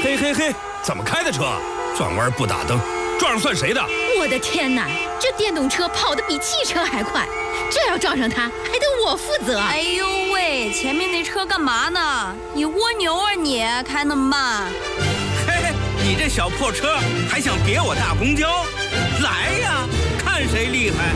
嘿嘿嘿，怎么开的车？转弯不打灯，撞上算谁的？ 我的天哪，这电动车跑得比汽车还快，这要撞上它，还得我负责。 哎呦喂，前面那车干嘛呢？你蜗牛啊你，开那么慢。 嘿，你这小破车还想别我大公交？来呀，看谁厉害！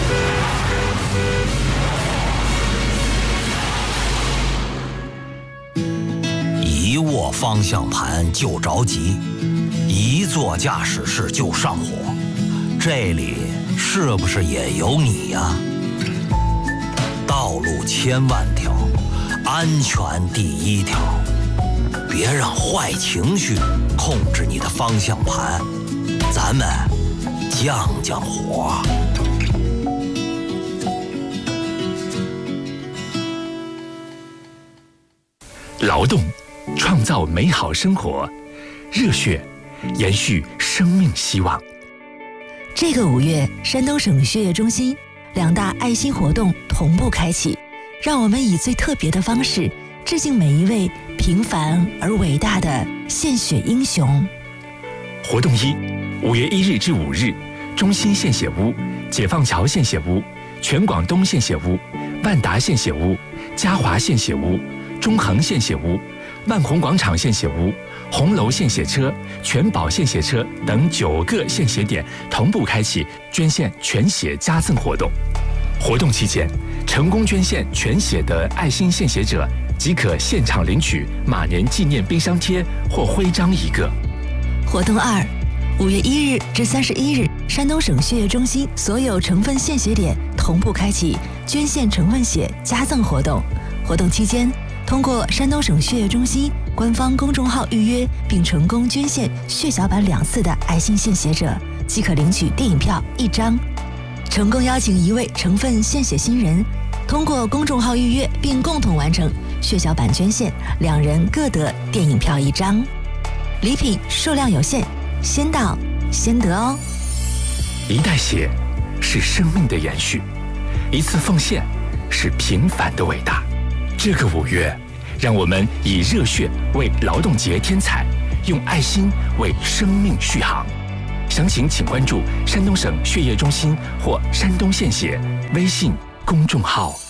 一握方向盘就着急，一坐驾驶室就上火，这里是不是也有你呀？道路千万条，安全第一条，别让坏情绪控制你的方向盘，咱们降降火。 劳动创造美好生活，热血延续生命希望。 这个5月，山东省血液中心2大爱心活动同步开启，让我们以最特别的方式致敬每一位平凡而伟大的献血英雄。 活动1，5月1日至5日，中心献血屋、解放桥献血屋、全广东献血屋、万达献血屋、嘉华献血屋、中恒献血屋、万宏广场献血屋、红楼献血车、全宝献血车等9个献血点同步开启捐献全血加赠活动。活动期间，成功捐献全血的爱心献血者即可现场领取马年纪念冰箱贴或徽章1个。 活动2， 5月1日至31日，山东省血液中心所有成分献血点同步开启捐献成分血加赠活动。活动期间，通过山东省血液中心官方公众号预约并成功捐献血小板2次的爱心献血者，即可领取电影票1张。成功邀请1位成分献血新人，通过公众号预约并共同完成血小板捐献，2人各得电影票1张。礼品数量有限，先到先得哦。 一袋血是生命的延续，一次奉献是平凡的伟大。这个5月，让我们以热血为劳动节添彩，用爱心为生命续航。详情请关注山东省血液中心或山东献血微信公众号。